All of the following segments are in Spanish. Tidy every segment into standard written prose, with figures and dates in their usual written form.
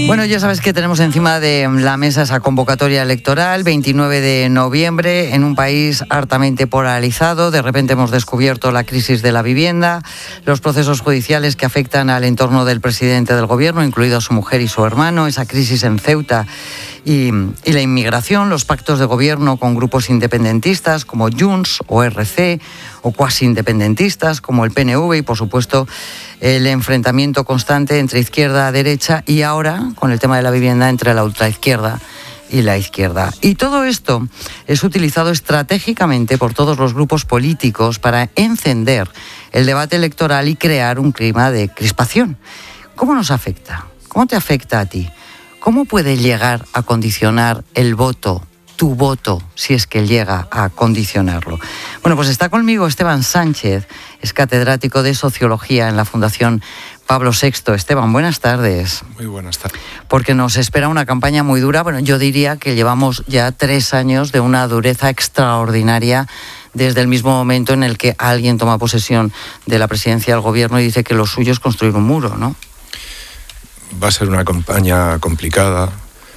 Bueno, ya sabes que tenemos encima de la mesa esa convocatoria electoral, 29 de noviembre, en un país hartamente polarizado. De repente hemos descubierto la crisis de la vivienda, los procesos judiciales que afectan al entorno del presidente del gobierno, incluido su mujer y su hermano, esa crisis en Ceuta y la inmigración, los pactos de gobierno con grupos independentistas como Junts o RC, o cuasi independentistas como el PNV, y por supuesto el enfrentamiento constante entre izquierda y derecha, y ahora con el tema de la vivienda entre la ultraizquierda y la izquierda. Y todo esto es utilizado estratégicamente por todos los grupos políticos para encender el debate electoral y crear un clima de crispación. ¿Cómo nos afecta? ¿Cómo te afecta a ti? ¿Cómo puede llegar a condicionar el voto, tu voto, si es que llega a condicionarlo? Bueno, pues está conmigo Esteban Sánchez, es catedrático de Sociología en la Fundación Pablo VI. Esteban, buenas tardes. Muy buenas tardes. Porque nos espera una campaña muy dura. Bueno, yo diría que llevamos ya 3 años de una dureza extraordinaria desde el mismo momento en el que alguien toma posesión de la presidencia del gobierno y dice que lo suyo es construir un muro, ¿no? Va a ser una campaña complicada,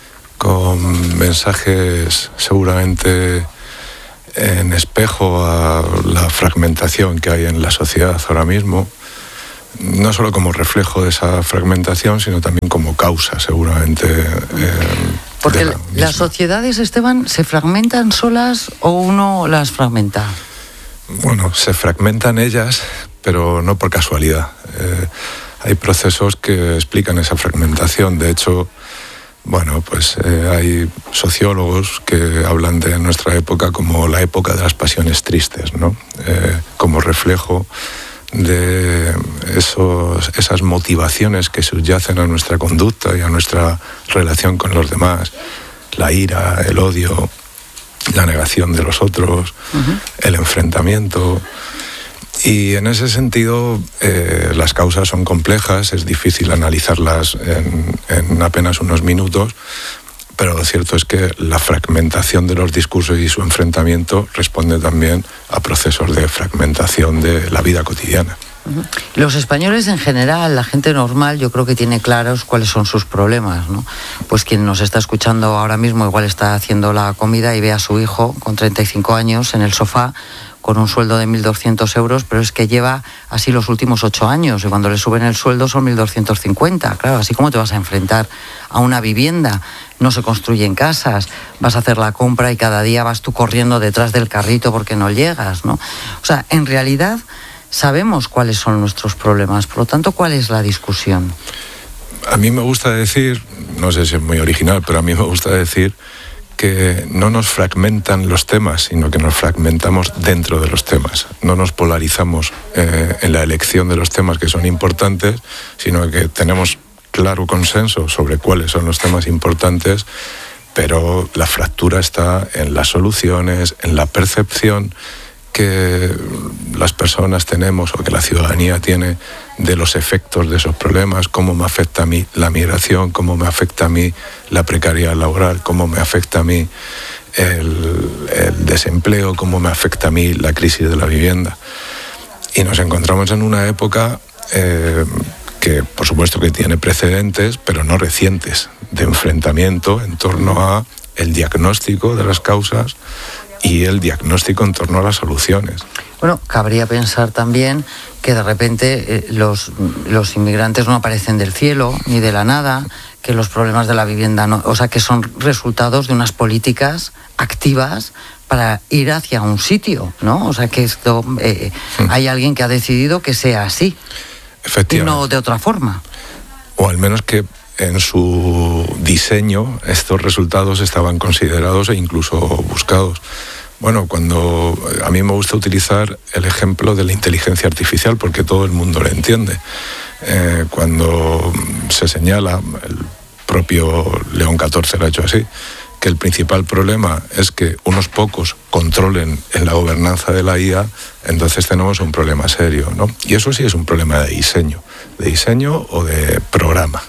con mensajes seguramente en espejo a la fragmentación que hay en la sociedad ahora mismo, no solo como reflejo de esa fragmentación, sino también como causa, seguramente. Porque las sociedades, Esteban, ¿se fragmentan solas o uno las fragmenta? Bueno, se fragmentan ellas, pero no por casualidad. Hay procesos que explican esa fragmentación. De hecho, bueno, pues hay sociólogos que hablan de nuestra época como la época de las pasiones tristes, ¿no? Como reflejo de esas motivaciones que subyacen a nuestra conducta y a nuestra relación con los demás. La ira, el odio, la negación de los otros, el enfrentamiento. Y en ese sentido, las causas son complejas, es difícil analizarlas en apenas unos minutos, pero lo cierto es que la fragmentación de los discursos y su enfrentamiento responde también a procesos de fragmentación de la vida cotidiana. Los españoles en general, la gente normal, yo creo que tiene claros cuáles son sus problemas, ¿no? Pues quien nos está escuchando ahora mismo igual está haciendo la comida y ve a su hijo con 35 años en el sofá con un sueldo de 1.200 euros, pero es que lleva así los últimos 8 años, y cuando le suben el sueldo son 1.250. Claro, así como te vas a enfrentar a una vivienda, no se construyen casas, vas a hacer la compra y cada día vas tú corriendo detrás del carrito porque no llegas, ¿no? O sea, en realidad sabemos cuáles son nuestros problemas, por lo tanto, ¿cuál es la discusión? A mí me gusta decir, no sé si es muy original, pero a mí me gusta decir que no nos fragmentan los temas, sino que nos fragmentamos dentro de los temas. No nos polarizamos en la elección de los temas que son importantes, sino que tenemos claro consenso sobre cuáles son los temas importantes, pero la fractura está en las soluciones, en la percepción que las personas tenemos o que la ciudadanía tiene de los efectos de esos problemas, cómo me afecta a mí la migración, cómo me afecta a mí la precariedad laboral, cómo me afecta a mí el desempleo, cómo me afecta a mí la crisis de la vivienda. Y nos encontramos en una época que por supuesto que tiene precedentes, pero no recientes, de enfrentamiento en torno a el diagnóstico de las causas y el diagnóstico en torno a las soluciones. Bueno, cabría pensar también que de repente los inmigrantes no aparecen del cielo ni de la nada, que los problemas de la vivienda no, o sea, que son resultados de unas políticas activas para ir hacia un sitio, ¿no? O sea, que esto hay alguien que ha decidido que sea así y no de otra forma. O al menos que en su diseño estos resultados estaban considerados e incluso buscados. Bueno, cuando a mí me gusta utilizar el ejemplo de la inteligencia artificial porque todo el mundo lo entiende. Cuando se señala, el propio León XIV lo ha hecho así, que el principal problema es que unos pocos controlen en la gobernanza de la IA, entonces tenemos un problema serio, ¿no? Y eso sí es un problema de diseño o de programa.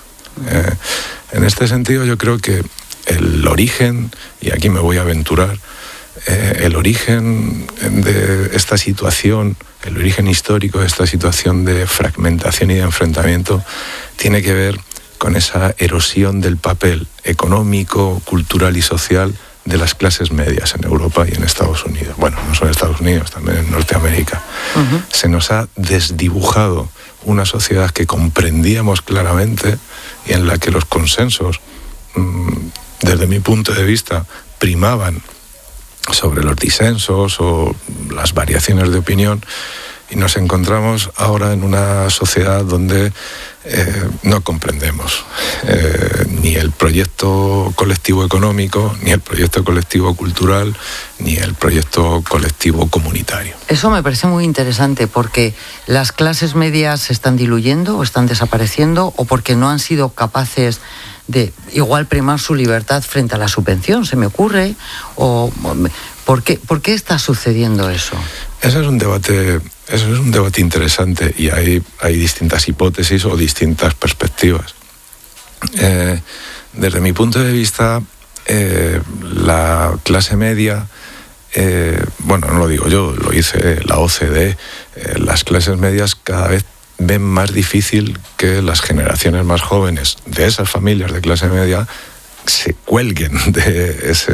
En este sentido yo creo que el origen, y aquí me voy a aventurar, el origen de esta situación, el origen histórico de esta situación de fragmentación y de enfrentamiento tiene que ver con esa erosión del papel económico, cultural y social de las clases medias en Europa y en Estados Unidos. Bueno, no solo en Estados Unidos, también en Norteamérica. Se nos ha desdibujado una sociedad que comprendíamos claramente y en la que los consensos, desde mi punto de vista, primaban sobre los disensos o las variaciones de opinión, y nos encontramos ahora en una sociedad donde no comprendemos ni el proyecto colectivo económico, ni el proyecto colectivo cultural, ni el proyecto colectivo comunitario. Eso me parece muy interesante, porque las clases medias se están diluyendo o están desapareciendo, o porque no han sido capaces de igual primar su libertad frente a la subvención, se me ocurre, o ¿por qué está sucediendo eso? Eso es un debate interesante, y hay distintas hipótesis o distintas perspectivas. Desde mi punto de vista, la clase media, bueno, no lo digo yo, lo dice la OCDE, las clases medias cada vez ven más difícil que las generaciones más jóvenes de esas familias de clase media se cuelguen de ese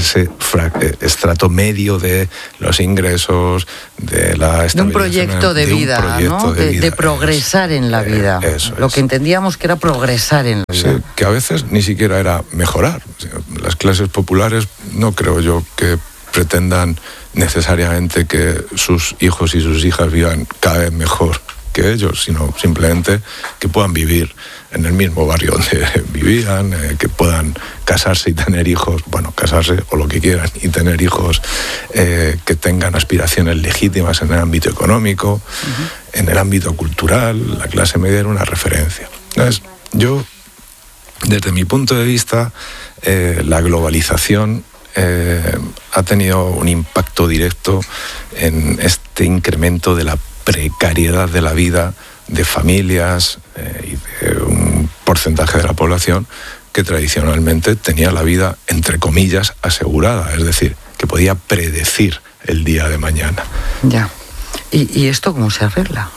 estrato medio de los ingresos, de la estabilización, de un proyecto de vida, ¿no? De progresar en la vida. Lo que entendíamos que era progresar en la vida. Sí, que a veces ni siquiera era mejorar. Las clases populares no creo yo que pretendan necesariamente que sus hijos y sus hijas vivan cada vez mejor que ellos, sino simplemente que puedan vivir en el mismo barrio donde vivían, que puedan casarse y tener hijos, bueno, casarse o lo que quieran y tener hijos, que tengan aspiraciones legítimas en el ámbito económico, en el ámbito cultural. La clase media era una referencia. Entonces, yo, desde mi punto de vista, la globalización ha tenido un impacto directo en este incremento de la precariedad de la vida de familias y de un porcentaje de la población que tradicionalmente tenía la vida, entre comillas, asegurada, es decir, que podía predecir el día de mañana. Ya. ¿Y esto cómo se arregla?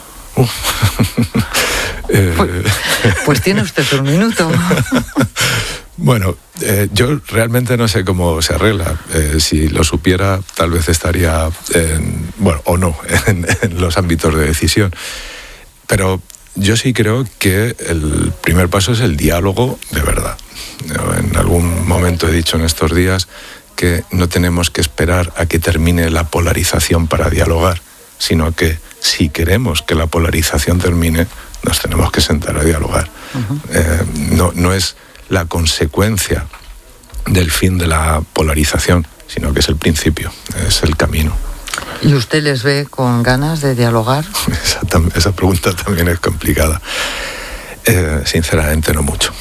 Pues tiene usted un minuto. Bueno, yo realmente no sé cómo se arregla. Si lo supiera, tal vez estaría, en los ámbitos de decisión. Pero yo sí creo que el primer paso es el diálogo de verdad. En algún momento he dicho en estos días que no tenemos que esperar a que termine la polarización para dialogar, sino que si queremos que la polarización termine, nos tenemos que sentar a dialogar. No es la consecuencia del fin de la polarización, sino que es el principio, es el camino. ¿Y usted les ve con ganas de dialogar? Esa pregunta también es complicada. Sinceramente no mucho.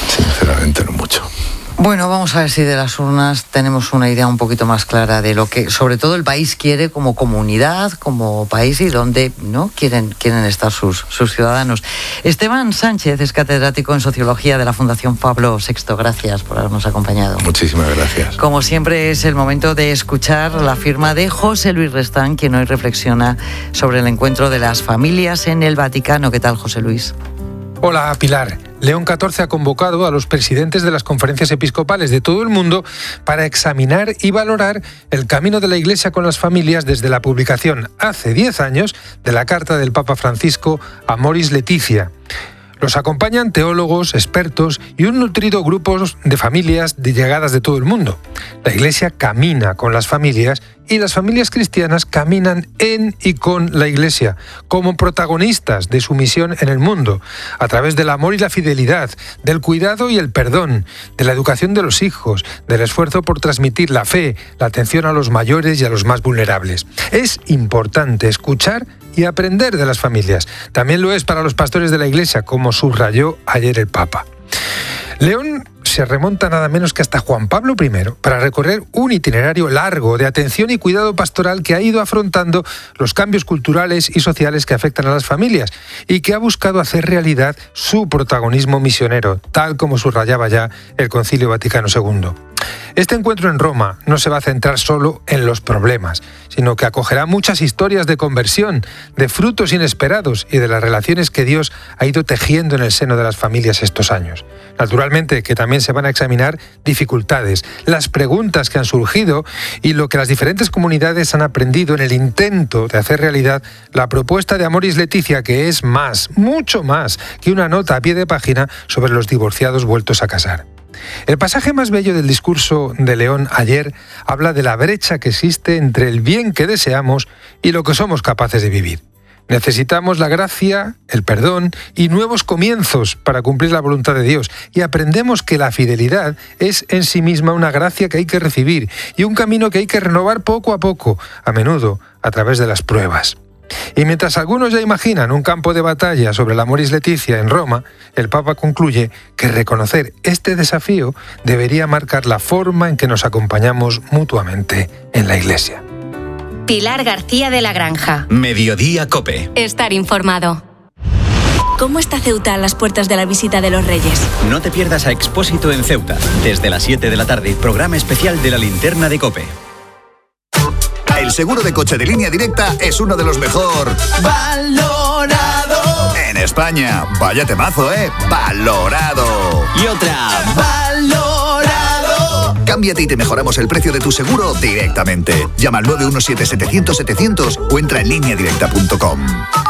Bueno, vamos a ver si de las urnas tenemos una idea un poquito más clara de lo que, sobre todo, el país quiere como comunidad, como país, y dónde no quieren estar sus ciudadanos. Esteban Sánchez es catedrático en Sociología de la Fundación Pablo VI. Gracias por habernos acompañado. Muchísimas gracias. Como siempre, es el momento de escuchar la firma de José Luis Restán, quien hoy reflexiona sobre el encuentro de las familias en el Vaticano. ¿Qué tal, José Luis? Hola, Pilar. León XIV ha convocado a los presidentes de las conferencias episcopales de todo el mundo para examinar y valorar el camino de la Iglesia con las familias desde la publicación hace 10 años de la carta del Papa Francisco Amoris Laetitia. Los acompañan teólogos, expertos y un nutrido grupo de familias llegadas de todo el mundo. La Iglesia camina con las familias y las familias cristianas caminan en y con la Iglesia, como protagonistas de su misión en el mundo, a través del amor y la fidelidad, del cuidado y el perdón, de la educación de los hijos, del esfuerzo por transmitir la fe, la atención a los mayores y a los más vulnerables. Es importante escuchar y aprender de las familias. También lo es para los pastores de la Iglesia, como subrayó ayer el Papa. León se remonta nada menos que hasta Juan Pablo I para recorrer un itinerario largo de atención y cuidado pastoral que ha ido afrontando los cambios culturales y sociales que afectan a las familias y que ha buscado hacer realidad su protagonismo misionero, tal como subrayaba ya el Concilio Vaticano II. Este encuentro en Roma no se va a centrar solo en los problemas, sino que acogerá muchas historias de conversión, de frutos inesperados y de las relaciones que Dios ha ido tejiendo en el seno de las familias estos años. Naturalmente que también se van a examinar dificultades, las preguntas que han surgido y lo que las diferentes comunidades han aprendido en el intento de hacer realidad la propuesta de Amoris Laetitia, que es más, mucho más que una nota a pie de página sobre los divorciados vueltos a casar. El pasaje más bello del discurso de León ayer habla de la brecha que existe entre el bien que deseamos y lo que somos capaces de vivir. Necesitamos la gracia, el perdón y nuevos comienzos para cumplir la voluntad de Dios, y aprendemos que la fidelidad es en sí misma una gracia que hay que recibir y un camino que hay que renovar poco a poco, a menudo a través de las pruebas. Y mientras algunos ya imaginan un campo de batalla sobre la Amoris Laetitia en Roma, el Papa concluye que reconocer este desafío debería marcar la forma en que nos acompañamos mutuamente en la Iglesia. Pilar García de la Granja. Mediodía COPE. Estar informado. ¿Cómo está Ceuta a las puertas de la visita de los Reyes? No te pierdas a Expósito en Ceuta. Desde las 7 de la tarde, programa especial de la linterna de COPE. El seguro de coche de Línea Directa es uno de los mejor valorado en España. Vaya temazo, valorado. Y otra, valorado. Cámbiate y te mejoramos el precio de tu seguro directamente. Llama al 917-700-700 o entra en lineadirecta.com.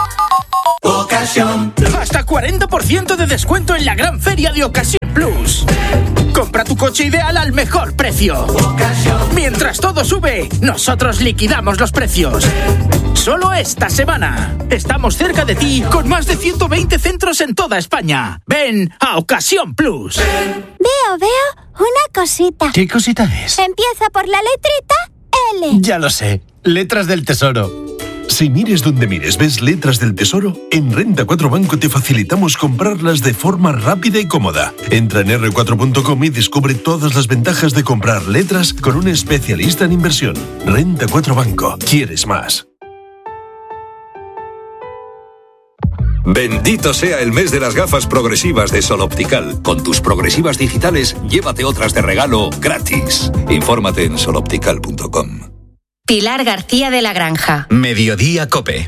Ocasión. Hasta 40% de descuento en la gran feria de Ocasión Plus. Compra tu coche ideal al mejor precio. Mientras todo sube, nosotros liquidamos los precios. Solo esta semana. Estamos cerca de ti con más de 120 centros en toda España. Ven a Ocasión Plus. Veo una cosita. ¿Qué cosita es? Empieza por la letrita L. Ya lo sé. Letras del Tesoro. Si mires donde mires ves letras del Tesoro, en Renta 4 Banco te facilitamos comprarlas de forma rápida y cómoda. Entra en r4.com y descubre todas las ventajas de comprar letras con un especialista en inversión. Renta 4 Banco. ¿Quieres más? Bendito sea el mes de las gafas progresivas de Sol Optical. Con tus progresivas digitales, llévate otras de regalo gratis. Infórmate en soloptical.com. Pilar García de la Granja. Mediodía COPE.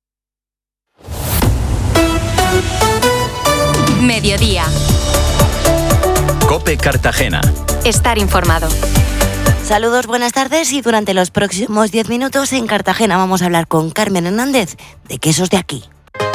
Mediodía. COPE Cartagena. Estar informado. Saludos, buenas tardes, y durante los próximos 10 minutos en Cartagena vamos a hablar con Carmen Hernández de Quesos de Aquí.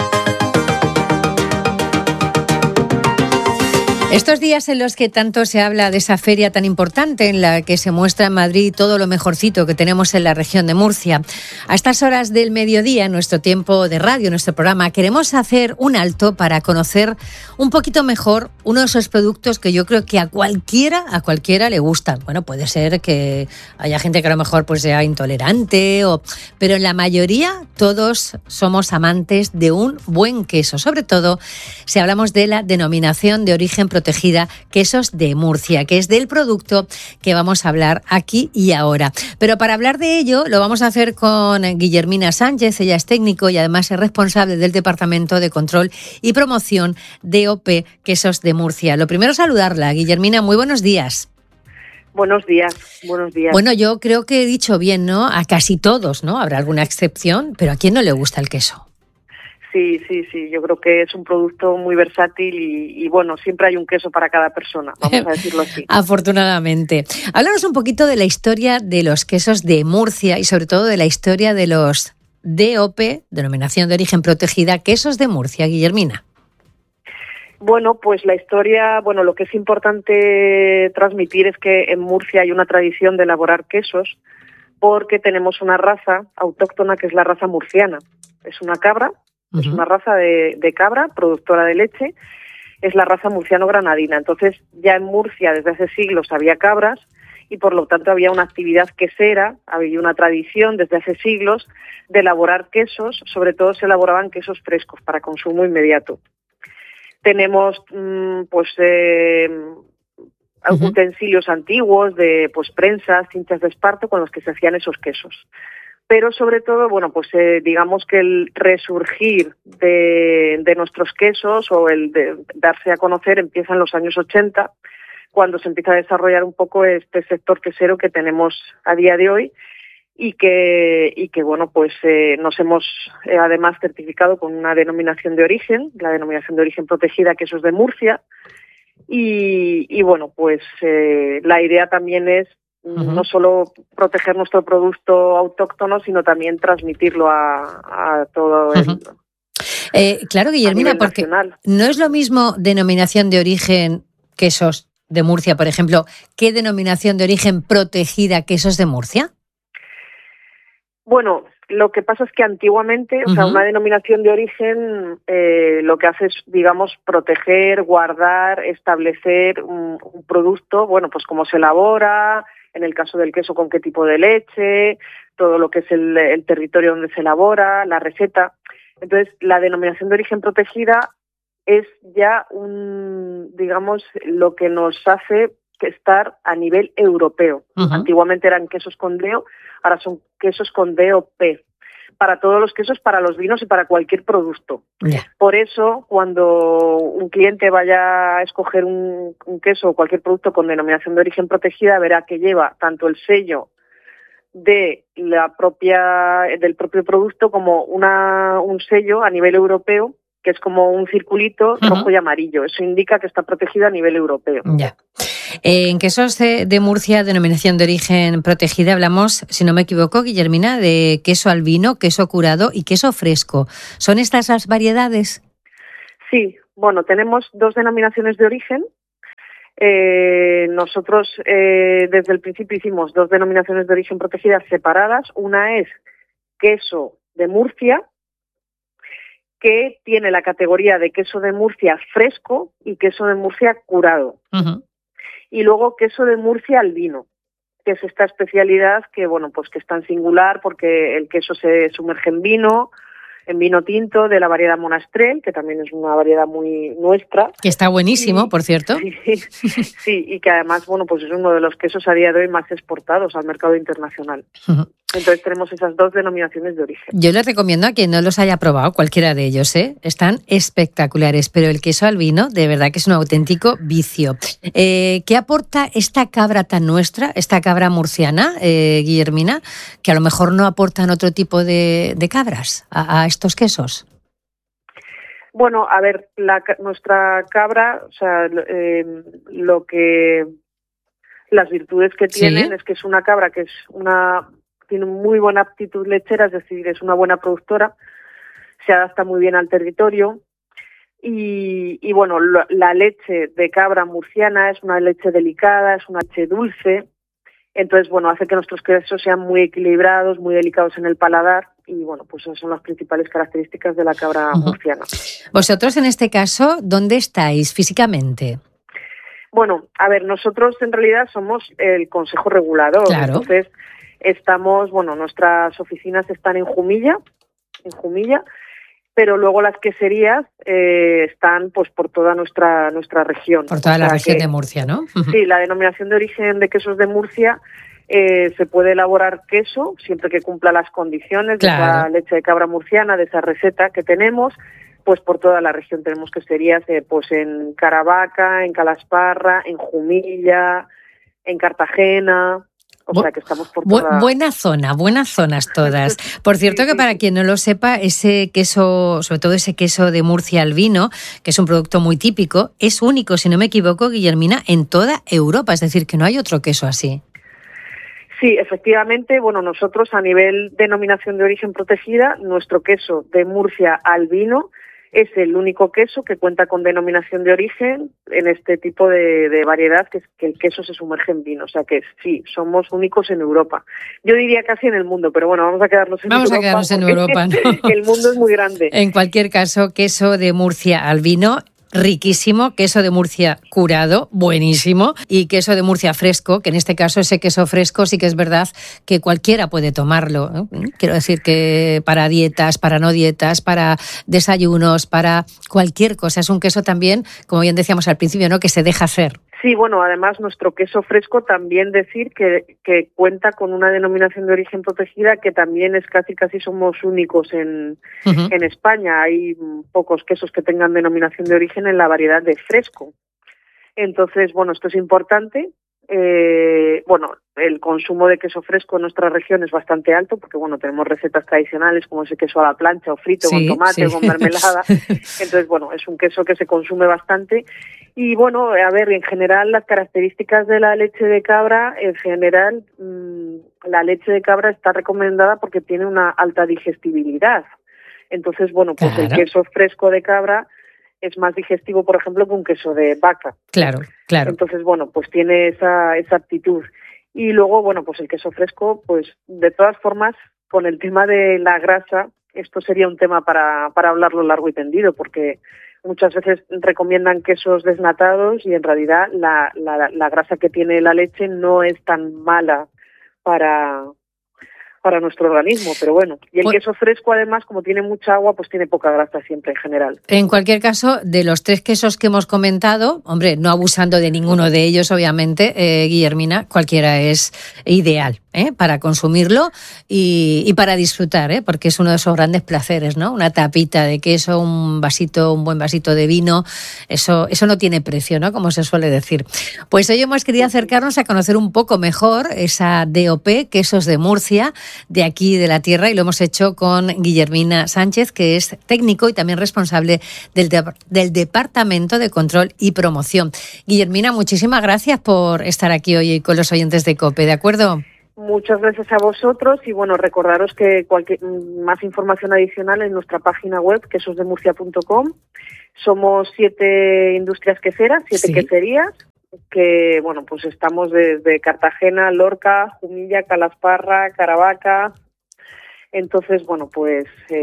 Estos días en los que tanto se habla de esa feria tan importante en la que se muestra en Madrid todo lo mejorcito que tenemos en la región de Murcia, a estas horas del mediodía, en nuestro tiempo de radio, en nuestro programa, queremos hacer un alto para conocer un poquito mejor uno de esos productos que yo creo que a cualquiera le gustan. Bueno, puede ser que haya gente que a lo mejor pues sea intolerante, pero en la mayoría todos somos amantes de un buen queso, sobre todo si hablamos de la denominación de origen protegida Quesos de Murcia, que es del producto que vamos a hablar aquí y ahora. Pero para hablar de ello lo vamos a hacer con Guillermina Sánchez. Ella es técnico y además es responsable del Departamento de Control y Promoción de OP Quesos de Murcia. Lo primero, saludarla. Guillermina, muy buenos días. Buenos días, buenos días. Bueno, yo creo que he dicho bien, ¿no? A casi todos, ¿no? Habrá alguna excepción, pero ¿a quién no le gusta el queso? Sí, yo creo que es un producto muy versátil y bueno, siempre hay un queso para cada persona, vamos a decirlo así. Afortunadamente. Háblanos un poquito de la historia de los quesos de Murcia y sobre todo de la historia de los DOP, Denominación de Origen Protegida, Quesos de Murcia, Guillermina. Bueno, pues la historia, lo que es importante transmitir es que en Murcia hay una tradición de elaborar quesos porque tenemos una raza autóctona que es la raza murciana. Es una cabra. Es una raza de cabra, productora de leche, es la raza murciano-granadina. Entonces, ya en Murcia desde hace siglos había cabras y por lo tanto había una actividad quesera, había una tradición desde hace siglos de elaborar quesos, sobre todo se elaboraban quesos frescos para consumo inmediato. Tenemos utensilios antiguos de prensas, cinchas de esparto con los que se hacían esos quesos. Pero sobre todo, digamos que el resurgir de nuestros quesos o el de darse a conocer empieza en los años 80 cuando se empieza a desarrollar un poco este sector quesero que tenemos a día de hoy y que bueno, pues nos hemos además certificado con una denominación de origen, la denominación de origen protegida Quesos de Murcia. Y bueno, pues la idea también es no solo proteger nuestro producto autóctono, sino también transmitirlo a todo el claro, Guillermina, porque nacional. No es lo mismo denominación de origen Quesos de Murcia, por ejemplo, que denominación de origen protegida Quesos de Murcia. Bueno, lo que pasa es que antiguamente, o sea, una denominación de origen lo que hace es, digamos, proteger, guardar, establecer un producto, bueno, pues cómo se elabora, en el caso del queso con qué tipo de leche, todo lo que es el territorio donde se elabora, la receta. Entonces, la denominación de origen protegida es ya digamos, lo que nos hace estar a nivel europeo. Antiguamente eran quesos con DEO, ahora son quesos con DOP, para todos los quesos, para los vinos y para cualquier producto. Por eso, cuando un cliente vaya a escoger un queso o cualquier producto con denominación de origen protegida, verá que lleva tanto el sello del propio producto como un sello a nivel europeo, que es como un circulito rojo y amarillo. Eso indica que está protegido a nivel europeo. Ya. En quesos de Murcia, denominación de origen protegida, hablamos, si no me equivoco, Guillermina, de queso albino, queso curado y queso fresco. ¿Son estas las variedades? Sí, bueno, tenemos 2 denominaciones de origen. Nosotros desde el principio hicimos 2 denominaciones de origen protegidas separadas. Una es queso de Murcia, que tiene la categoría de queso de Murcia fresco y queso de Murcia curado. Y luego queso de Murcia albino, que es esta especialidad que, bueno, pues que es tan singular porque el queso se sumerge en vino tinto de la variedad Monastrell, que también es una variedad muy nuestra. Que está buenísimo, por cierto. Sí, y que además, bueno, pues es uno de los quesos a día de hoy más exportados al mercado internacional. Entonces tenemos esas 2 denominaciones de origen. Yo les recomiendo a quien no los haya probado, cualquiera de ellos, están espectaculares, pero el queso albino de verdad que es un auténtico vicio. ¿Qué aporta esta cabra tan nuestra, esta cabra murciana, Guillermina, que a lo mejor no aportan otro tipo de cabras a estos quesos? Bueno, a ver, nuestra cabra, o sea, las virtudes que tienen es que es una cabra que tiene muy buena aptitud lechera, es decir, es una buena productora, se adapta muy bien al territorio y bueno, la leche de cabra murciana es una leche delicada, es una leche dulce, entonces, bueno, hace que nuestros quesos sean muy equilibrados, muy delicados en el paladar y, bueno, pues esas son las principales características de la cabra murciana. Vosotros, en este caso, ¿dónde estáis físicamente? Bueno, a ver, nosotros en realidad somos el Consejo Regulador, entonces estamos, bueno, nuestras oficinas están en Jumilla, pero luego las queserías están pues por toda nuestra región. Por toda la región de Murcia, ¿no? Sí, la denominación de origen de quesos de Murcia se puede elaborar queso siempre que cumpla las condiciones de la leche de cabra murciana, de esa receta que tenemos, pues por toda la región tenemos queserías pues en Caravaca, en Calasparra, en Jumilla, en Cartagena. O sea que estamos por toda... Buenas zonas todas. Por cierto, que para quien no lo sepa, ese queso, sobre todo ese queso de Murcia albino, que es un producto muy típico, es único, si no me equivoco, Guillermina, en toda Europa. Es decir, que no hay otro queso así. Sí, efectivamente, bueno, nosotros a nivel denominación de origen protegida, nuestro queso de Murcia albino es el único queso que cuenta con denominación de origen en este tipo de variedad, que es que el queso se sumerge en vino. O sea que sí, somos únicos en Europa. Yo diría casi en el mundo, pero bueno, vamos a quedarnos en Europa. Vamos a quedarnos en Europa, ¿no? El mundo es muy grande. En cualquier caso, queso de Murcia albino, riquísimo, queso de Murcia curado, buenísimo, y queso de Murcia fresco, que en este caso ese queso fresco sí que es verdad que cualquiera puede tomarlo, ¿no? Quiero decir que para dietas, para no dietas, para desayunos, para cualquier cosa. Es un queso también, como bien decíamos al principio, ¿no?, que se deja hacer. Sí, bueno, además nuestro queso fresco también decir que cuenta con una denominación de origen protegida que también es casi somos únicos en España. Hay pocos quesos que tengan denominación de origen en la variedad de fresco. Entonces, bueno, esto es importante. Bueno, el consumo de queso fresco en nuestra región es bastante alto porque, bueno, tenemos recetas tradicionales como ese queso a la plancha o frito con tomate o con mermelada. Entonces, bueno, es un queso que se consume bastante. Y, bueno, a ver, en general, las características de la leche de cabra, en general, la leche de cabra está recomendada porque tiene una alta digestibilidad. Entonces, bueno, pues el queso fresco de cabra es más digestivo, por ejemplo, que un queso de vaca. Claro. Entonces, bueno, pues tiene esa aptitud. Y luego, bueno, pues el queso fresco, pues de todas formas, con el tema de la grasa, esto sería un tema para hablarlo largo y tendido, porque muchas veces recomiendan quesos desnatados y en realidad la grasa que tiene la leche no es tan mala para nuestro organismo, pero bueno. Y el queso fresco, además, como tiene mucha agua, pues tiene poca grasa siempre en general. En cualquier caso, de los 3 quesos que hemos comentado, hombre, no abusando de ninguno de ellos, obviamente, Guillermina, cualquiera es ideal para consumirlo y para disfrutar, porque es uno de esos grandes placeres, ¿no? Una tapita de queso, un buen vasito de vino, eso no tiene precio, ¿no? Como se suele decir. Pues hoy hemos querido acercarnos a conocer un poco mejor esa DOP, Quesos de Murcia, de aquí de la tierra, y lo hemos hecho con Guillermina Sánchez, que es técnico y también responsable del Departamento de Control y Promoción. Guillermina, muchísimas gracias por estar aquí hoy con los oyentes de COPE, ¿de acuerdo? Muchas gracias a vosotros y bueno, recordaros que cualquier más información adicional en nuestra página web, quesosdemurcia.com. Somos 7 industrias queseras, 7 queserías, que bueno, pues estamos desde Cartagena, Lorca, Jumilla, Calasparra, Caravaca. Entonces, bueno, pues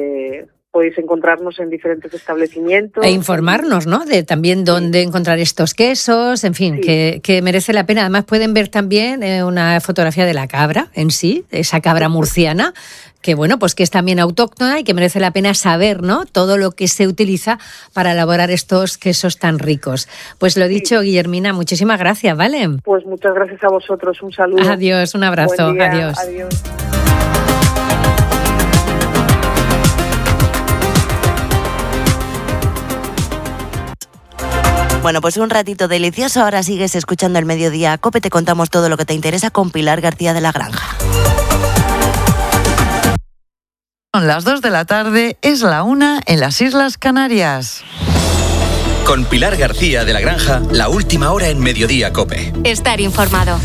podéis encontrarnos en diferentes establecimientos. E informarnos, ¿no? De también dónde encontrar estos quesos, en fin, que merece la pena. Además pueden ver también una fotografía de la cabra en sí, esa cabra murciana, que bueno, pues que es también autóctona y que merece la pena saber, ¿no? Todo lo que se utiliza para elaborar estos quesos tan ricos. Pues lo dicho, Guillermina, muchísimas gracias, ¿vale? Pues muchas gracias a vosotros, un saludo. Adiós, un abrazo, buen día, adiós. Adiós. Bueno, pues un ratito delicioso. Ahora sigues escuchando el Mediodía COPE. Te contamos todo lo que te interesa con Pilar García de la Granja. Son las 2 de la tarde, es la 1 en las Islas Canarias. Con Pilar García de la Granja, la última hora en Mediodía COPE. Estar informado.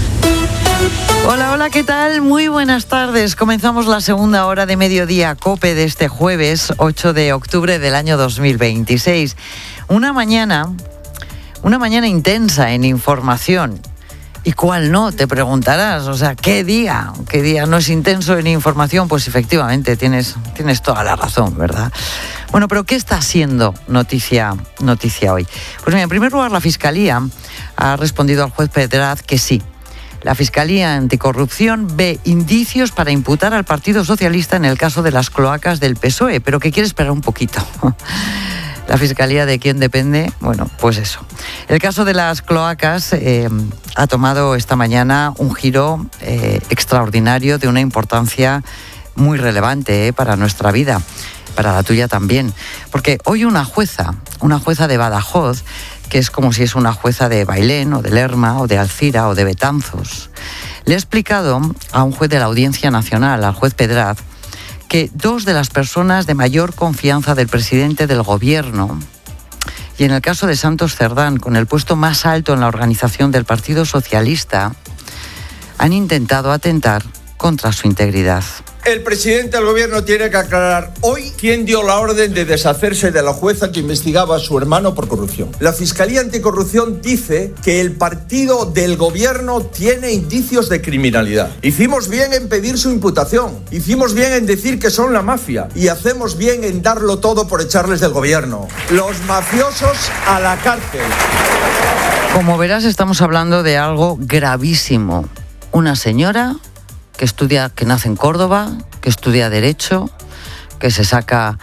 Hola, ¿qué tal? Muy buenas tardes. Comenzamos la segunda hora de Mediodía COPE de este jueves 8 de octubre del año 2026. Una mañana intensa en información. ¿Y cuál no? Te preguntarás. O sea, ¿qué día no es intenso en información? Pues efectivamente, tienes toda la razón, ¿verdad? Bueno, pero ¿qué está siendo noticia hoy? Pues mira, en primer lugar, la Fiscalía ha respondido al juez Pedraz que sí. La Fiscalía Anticorrupción ve indicios para imputar al Partido Socialista en el caso de las cloacas del PSOE, pero que quiere esperar un poquito. La Fiscalía, ¿de quién depende? Bueno, pues eso. El caso de las cloacas ha tomado esta mañana un giro extraordinario de una importancia muy relevante para nuestra vida, para la tuya también. Porque hoy una jueza de Badajoz, que es como si es una jueza de Bailén o de Lerma o de Alcira o de Betanzos, le ha explicado a un juez de la Audiencia Nacional, al juez Pedraz, que 2 de las personas de mayor confianza del presidente del gobierno, y en el caso de Santos Cerdán, con el puesto más alto en la organización del Partido Socialista, han intentado atentar contra su integridad. El presidente del gobierno tiene que aclarar hoy quién dio la orden de deshacerse de la jueza que investigaba a su hermano por corrupción. La Fiscalía Anticorrupción dice que el partido del gobierno tiene indicios de criminalidad. Hicimos bien en pedir su imputación, hicimos bien en decir que son la mafia y hacemos bien en darlo todo por echarles del gobierno. Los mafiosos a la cárcel. Como verás, estamos hablando de algo gravísimo. Una señora que nace en Córdoba, que estudia Derecho, que se saca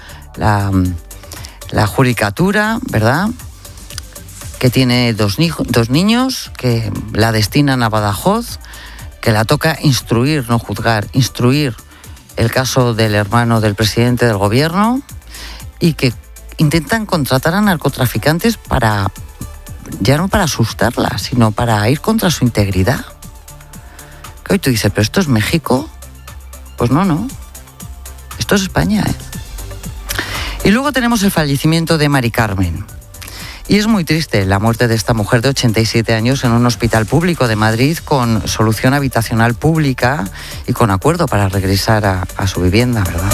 la judicatura, ¿verdad? Que tiene dos niños, que la destinan a Badajoz, que la toca instruir, no juzgar, instruir el caso del hermano del presidente del gobierno y que intentan contratar a narcotraficantes para ya no para asustarla, sino para ir contra su integridad. Que hoy tú dices, ¿pero esto es México? Pues no. Esto es España, ¿eh? Y luego tenemos el fallecimiento de Mari Carmen. Y es muy triste la muerte de esta mujer de 87 años en un hospital público de Madrid con solución habitacional pública y con acuerdo para regresar a su vivienda, ¿verdad?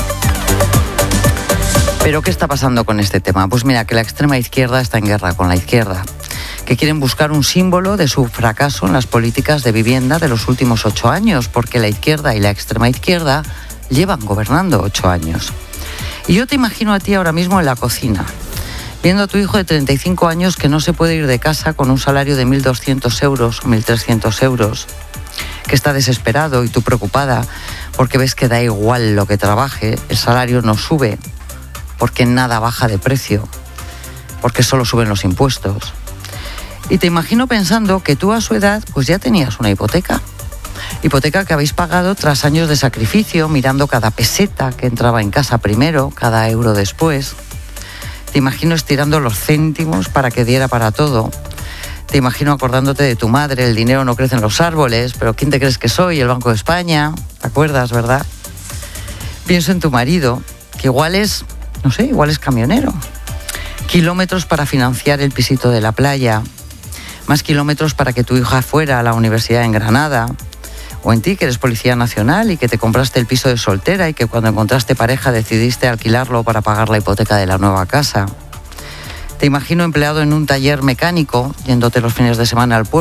¿Pero qué está pasando con este tema? Pues mira, que la extrema izquierda está en guerra con la izquierda, que quieren buscar un símbolo de su fracaso en las políticas de vivienda de los últimos 8 años, porque la izquierda y la extrema izquierda llevan gobernando 8 años. Y yo te imagino a ti ahora mismo en la cocina, viendo a tu hijo de 35 años que no se puede ir de casa con un salario de 1.200 euros o 1.300 euros, que está desesperado y tú preocupada porque ves que da igual lo que trabaje, el salario no sube, porque nada baja de precio, porque solo suben los impuestos. Y te imagino pensando que tú a su edad pues ya tenías una hipoteca que habéis pagado tras años de sacrificio, mirando cada peseta que entraba en casa primero, cada euro después. Te imagino estirando los céntimos para que diera para todo. Te imagino acordándote de tu madre, el dinero no crece en los árboles, pero ¿quién te crees que soy? El Banco de España, ¿te acuerdas, verdad? Pienso en tu marido, que igual es camionero. Kilómetros para financiar el pisito de la playa, más kilómetros para que tu hija fuera a la universidad en Granada, o en ti, que eres policía nacional y que te compraste el piso de soltera y que cuando encontraste pareja decidiste alquilarlo para pagar la hipoteca de la nueva casa. Te imagino empleado en un taller mecánico, yéndote los fines de semana al pueblo,